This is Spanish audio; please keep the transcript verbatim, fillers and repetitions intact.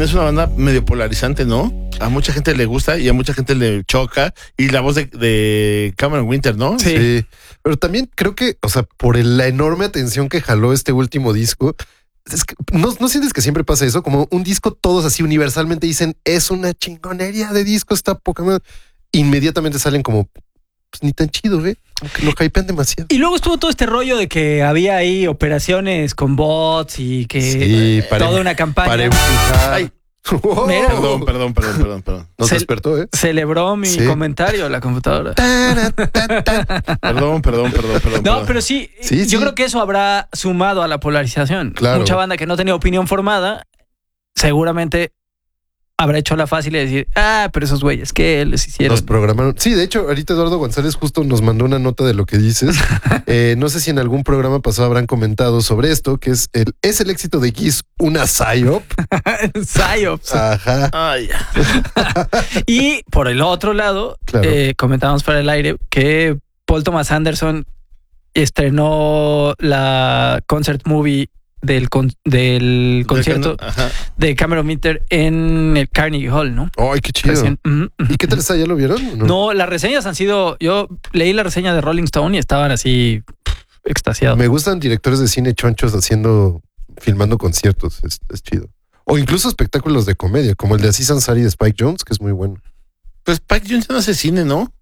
también es una banda medio polarizante, ¿no? A mucha gente le gusta y a mucha gente le choca. Y la voz de, de Cameron Winter, ¿no? Sí. sí. Pero también creo que, o sea, por el, la enorme atención que jaló este último disco, es que, ¿no, ¿no sientes que siempre pasa eso? Como un disco, todos así universalmente dicen, es una chingonería de disco, está poca madre. Inmediatamente salen como, pues ni tan chido, ¿eh? Aunque lo hypean demasiado. Y luego estuvo todo este rollo de que había ahí operaciones con bots y que sí, para, toda una campaña. Para empujar. Ay. Wow. Perdón, perdón, perdón, perdón, perdón. Nos Ce despertó, ¿eh? Celebró mi sí. comentario la computadora. perdón, perdón, perdón, perdón. No, perdón. pero sí, sí, yo sí. creo que eso habrá sumado a la polarización. Claro. Mucha banda que no tenía opinión formada, seguramente habrá hecho la fácil de decir, ah, pero esos güeyes, ¿qué les hicieron? Nos programaron. Sí, de hecho, ahorita Eduardo González justo nos mandó una nota de lo que dices. eh, no sé si en algún programa pasado habrán comentado sobre esto, que es el, ¿es el éxito de Kiss una psyop? Psyops. Ajá. Ay. Y por el otro lado, claro. eh, comentábamos para el aire que Paul Thomas Anderson estrenó la concert movie del, con, del concierto Ajá. de Cameron Winter en el Carnegie Hall, ¿no? Ay, qué chido. Recién, uh -huh. ¿Y qué tal está? ¿Ya lo vieron? No? no, las reseñas han sido... Yo leí la reseña de Rolling Stone y estaban así pff, extasiados. Me gustan directores de cine chonchos haciendo, filmando conciertos. Es, es chido. O incluso espectáculos de comedia, como el de Aziz Ansari de Spike Jonze, que es muy bueno. Pues Spike Jonze no hace cine, ¿no?